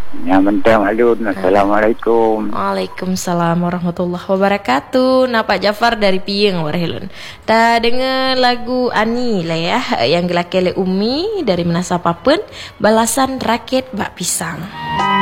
Yang penting Alun. Assalamualaikum. Waalaikumsalam warahmatullahi wabarakatuh. Pak Jafar dari Pieng warahilun. Ta dengar lagu Ani lah ya, yang gelakele Umi dari Menasa Papen, Balasan Raket Bak Pisang.